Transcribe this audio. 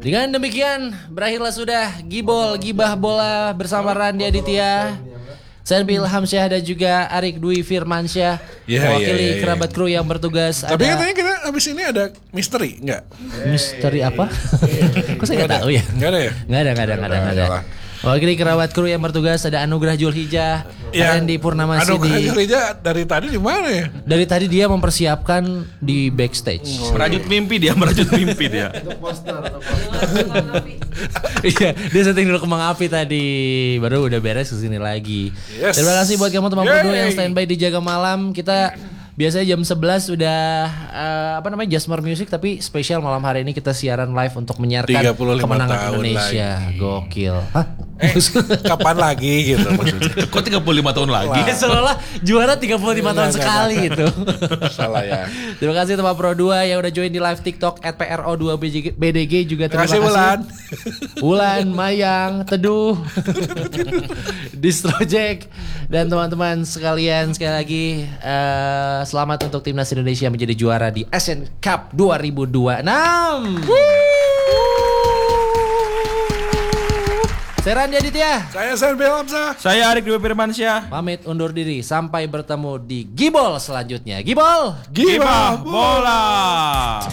Dengan demikian berakhirlah sudah Gibah Bola bersama Randi Aditya, Senpi Ilhamsyah dan juga Arik Dwi Firmansyah, mewakili kerabat kru yang bertugas. Tapi katanya kita habis ini ada misteri, enggak? Misteri apa? Kok saya nggak tahu ya? Nggak ada ya? Nggak ada. Mewakili kerabat kru yang bertugas ada Anugrah Julhijjah, Randy Purnama Sidi. Anugrah Julhijjah dari tadi di mana ya? Dari tadi dia mempersiapkan di backstage. Merajut mimpi dia. Untuk poster. Iya, dia setting dulu kembang api tadi, baru udah beres kesini lagi. Yes. Terima kasih buat kamu teman berdua yang standby di Jaga Malam. Kita biasanya jam 11 udah Jasmer Music, tapi spesial malam hari ini kita siaran live untuk menyiarkan 35 kemenangan tahun Indonesia. lagi. Gokil. Hah? Kapan lagi gitu maksudnya? Kok 35 tahun lagi? Ya seolah juara 35 tahun sekali gitu. Salah ya. Terima kasih teman Pro 2 yang udah join di live TikTok @PRO2BDG juga. Terima kasih Wulan, Mayang, Teduh, Distrojek dan teman-teman sekalian, sekali lagi selamat untuk timnas Indonesia menjadi juara di Asian Cup 2026. Saya Randi Aditya. Saya Senpi Ilhamsyah. Saya Arik Dwi Firmansyah. Pamit undur diri sampai bertemu di Gibol selanjutnya. Gibol. Gibah Bola.